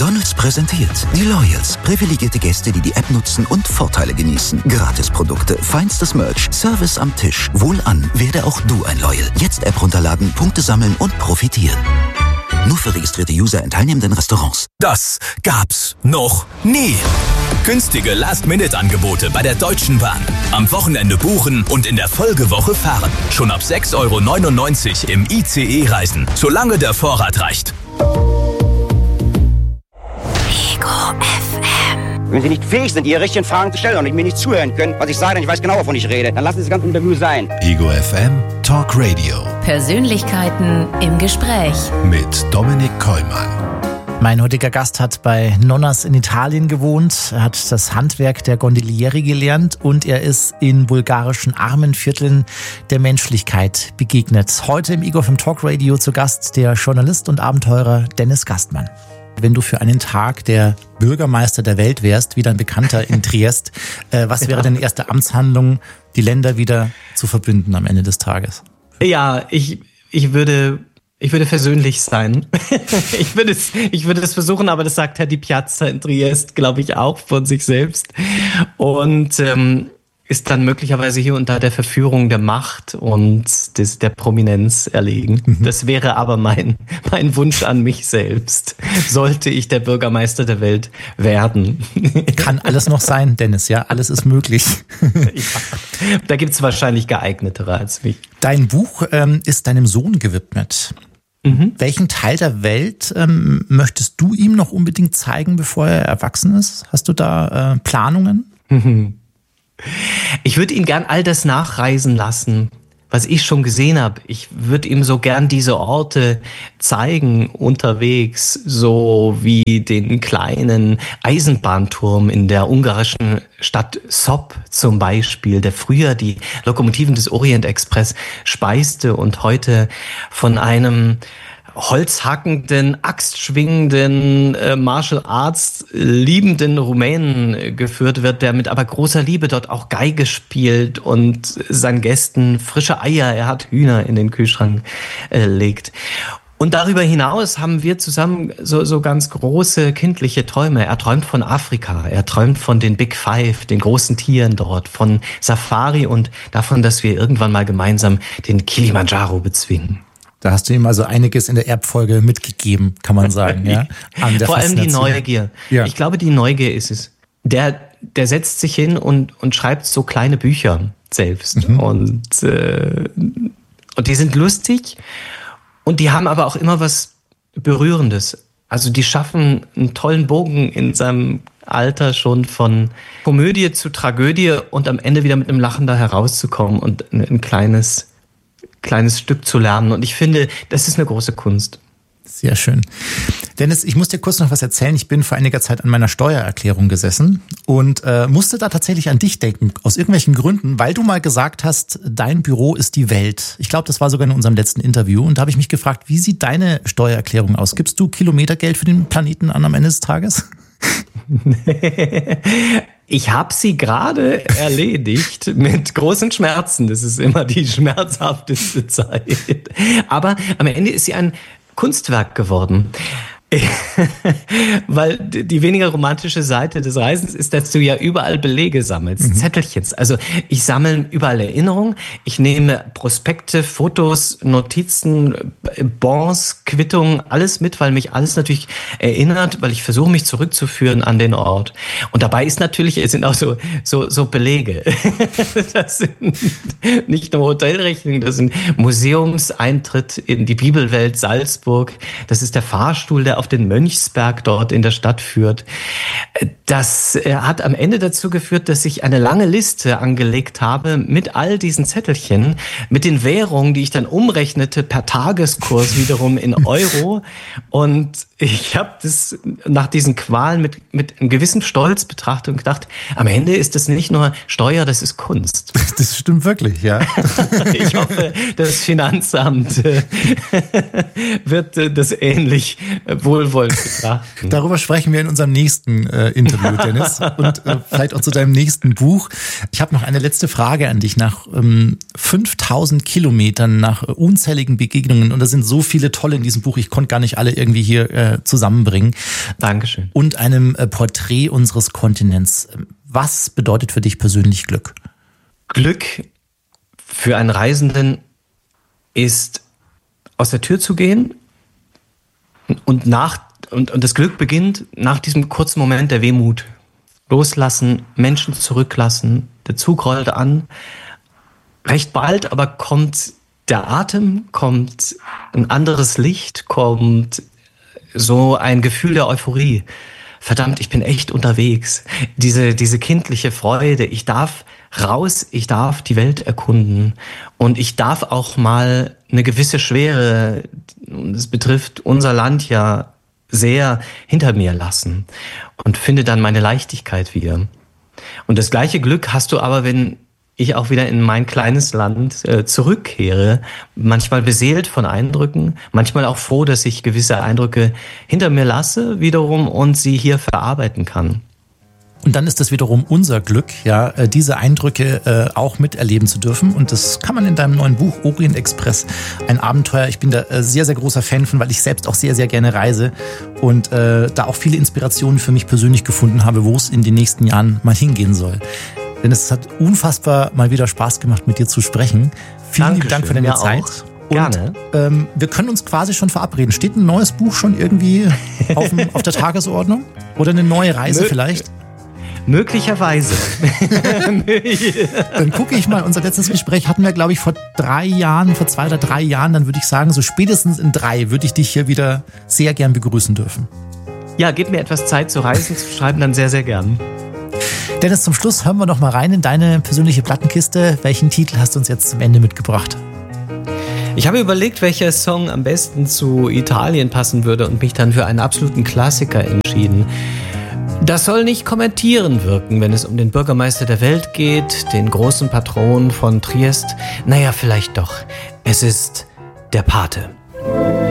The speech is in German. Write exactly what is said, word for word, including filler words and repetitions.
McDonald's präsentiert die Loyals. Privilegierte Gäste, die die App nutzen und Vorteile genießen. Gratisprodukte, feinstes Merch, Service am Tisch. Wohlan, werde auch du ein Loyal. Jetzt App runterladen, Punkte sammeln und profitieren. Nur für registrierte User in teilnehmenden Restaurants. Das gab's noch nie. Günstige Last-Minute-Angebote bei der Deutschen Bahn. Am Wochenende buchen und in der Folgewoche fahren. Schon ab sechs Euro neunundneunzig im I C E-Reisen, solange der Vorrat reicht. Ego F M. Wenn Sie nicht fähig sind, Ihre richtigen Fragen zu stellen und mir nicht zuhören können, was ich sage, denn ich weiß genau, wovon ich rede, dann lassen Sie das ganze Interview sein. Ego F M Talk Radio. Persönlichkeiten im Gespräch. Mit Dominik Kollmann. Mein heutiger Gast hat bei Nonnas in Italien gewohnt, er hat das Handwerk der Gondolieri gelernt und er ist in bulgarischen Armenvierteln der Menschlichkeit begegnet. Heute im Ego F M Talk Radio zu Gast der Journalist und Abenteurer Dennis Gastmann. Wenn du für einen Tag der Bürgermeister der Welt wärst, wie dein Bekannter in Triest, äh, was wäre deine erste Amtshandlung, die Länder wieder zu verbünden am Ende des Tages? Ja, ich, ich würde... Ich würde versöhnlich sein. ich würde es, ich würde es versuchen, aber das sagt Herr Di Piazza in Triest, glaube ich, auch von sich selbst. Und ähm, ist dann möglicherweise hier unter der Verführung der Macht und des, der Prominenz erlegen. Mhm. Das wäre aber mein, mein Wunsch an mich selbst. Sollte ich der Bürgermeister der Welt werden. Kann alles noch sein, Dennis, ja, alles ist möglich. Ja, da gibt's wahrscheinlich geeignetere als mich. Dein Buch ähm, ist deinem Sohn gewidmet. Mhm. Welchen Teil der Welt ähm, möchtest du ihm noch unbedingt zeigen, bevor er erwachsen ist? Hast du da äh, Planungen? Mhm. Ich würde ihn gern all das nachreisen lassen, was ich schon gesehen habe. Ich würde ihm so gern diese Orte zeigen unterwegs, so wie den kleinen Eisenbahnturm in der ungarischen Stadt Sop zum Beispiel, der früher die Lokomotiven des Orient Express speiste und heute von einem holzhackenden, axtschwingenden, äh, Martial Arts liebenden Rumänen geführt wird, der mit aber großer Liebe dort auch Geige spielt und seinen Gästen frische Eier, er hat Hühner in den Kühlschrank äh, legt. Und darüber hinaus haben wir zusammen so, so ganz große kindliche Träume. Er träumt von Afrika, er träumt von den Big Five, den großen Tieren dort, von Safari und davon, dass wir irgendwann mal gemeinsam den Kilimanjaro bezwingen. Da hast du ihm also einiges in der Erbfolge mitgegeben, kann man sagen, ja. An der Vor allem die Neugier. Ja. Ich glaube, die Neugier ist es. Der, der setzt sich hin und, und schreibt so kleine Bücher selbst. Mhm. Und, äh, und die sind lustig und die haben aber auch immer was Berührendes. Also die schaffen einen tollen Bogen in seinem Alter schon von Komödie zu Tragödie und am Ende wieder mit einem Lachen da herauszukommen und ein, ein kleines kleines Stück zu lernen. Und ich finde, das ist eine große Kunst. Sehr schön. Dennis, ich muss dir kurz noch was erzählen. Ich bin vor einiger Zeit an meiner Steuererklärung gesessen und äh, musste da tatsächlich an dich denken, aus irgendwelchen Gründen, weil du mal gesagt hast, dein Büro ist die Welt. Ich glaube, das war sogar in unserem letzten Interview. Und da habe ich mich gefragt, wie sieht deine Steuererklärung aus? Gibst du Kilometergeld für den Planeten an am Ende des Tages? Ich habe sie gerade erledigt mit großen Schmerzen. Das ist immer die schmerzhafteste Zeit. Aber am Ende ist sie ein Kunstwerk geworden. Weil die weniger romantische Seite des Reisens ist, dass du ja überall Belege sammelst, mhm. Zettelchens. Also ich sammle überall Erinnerungen, ich nehme Prospekte, Fotos, Notizen, Bons, Quittungen, alles mit, weil mich alles natürlich erinnert, weil ich versuche, mich zurückzuführen an den Ort. Und dabei ist natürlich, es sind auch so, so, so Belege. Das sind nicht nur Hotelrechnungen, das sind Museumseintritt in die Bibelwelt Salzburg, das ist der Fahrstuhl, der auf den Mönchsberg dort in der Stadt führt. Das hat am Ende dazu geführt, dass ich eine lange Liste angelegt habe mit all diesen Zettelchen, mit den Währungen, die ich dann umrechnete per Tageskurs wiederum in Euro. Und ich habe das nach diesen Qualen mit, mit einem gewissen Stolz betrachtet und gedacht, am Ende ist das nicht nur Steuer, das ist Kunst. Das stimmt wirklich, ja. Ich hoffe, das Finanzamt wird das ähnlich wohlwollend betrachten. Darüber sprechen wir in unserem nächsten äh, Interview, Dennis. Und äh, vielleicht auch zu deinem nächsten Buch. Ich habe noch eine letzte Frage an dich. Nach ähm, fünftausend Kilometern, nach äh, unzähligen Begegnungen, und da sind so viele tolle in diesem Buch, ich konnte gar nicht alle irgendwie hier äh, zusammenbringen. Dankeschön. Und einem äh, Porträt unseres Kontinents. Was bedeutet für dich persönlich Glück? Glück für einen Reisenden ist, aus der Tür zu gehen und nach und, und das Glück beginnt nach diesem kurzen Moment der Wehmut. Loslassen, Menschen zurücklassen, der Zug rollt an. Recht bald aber kommt der Atem, kommt ein anderes Licht, kommt so ein Gefühl der Euphorie. Verdammt, ich bin echt unterwegs. Diese, diese kindliche Freude, ich darf raus, ich darf die Welt erkunden und ich darf auch mal eine gewisse Schwere, und es betrifft unser Land ja sehr, hinter mir lassen und finde dann meine Leichtigkeit wieder. Und das gleiche Glück hast du aber, wenn ich auch wieder in mein kleines Land äh, zurückkehre, manchmal beseelt von Eindrücken, manchmal auch froh, dass ich gewisse Eindrücke hinter mir lasse wiederum und sie hier verarbeiten kann. Und dann ist das wiederum unser Glück, ja, diese Eindrücke äh, auch miterleben zu dürfen. Und das kann man in deinem neuen Buch Orient Express, ein Abenteuer. Ich bin da äh, sehr, sehr großer Fan von, weil ich selbst auch sehr, sehr gerne reise und äh, da auch viele Inspirationen für mich persönlich gefunden habe, wo es in den nächsten Jahren mal hingehen soll. Denn es hat unfassbar mal wieder Spaß gemacht, mit dir zu sprechen. Vielen lieben Dank für deine ja, Zeit. Auch. Und, Gerne. Ähm, wir können uns quasi schon verabreden. Steht ein neues Buch schon irgendwie auf, dem, auf der Tagesordnung? Oder eine neue Reise Mö- vielleicht? Möglicherweise. Dann gucke ich mal, unser letztes Gespräch hatten wir, glaube ich, vor drei Jahren, vor zwei oder drei Jahren. Dann würde ich sagen, so spätestens in drei würde ich dich hier wieder sehr gern begrüßen dürfen. Ja, gib mir etwas Zeit zu reisen, zu schreiben, dann sehr, sehr gern. Dennis, zum Schluss hören wir noch mal rein in deine persönliche Plattenkiste. Welchen Titel hast du uns jetzt zum Ende mitgebracht? Ich habe überlegt, welcher Song am besten zu Italien passen würde und mich dann für einen absoluten Klassiker entschieden. Das soll nicht kommentierend wirken, wenn es um den Bürgermeister der Welt geht, den großen Patron von Triest. Naja, vielleicht doch. Es ist der Pate.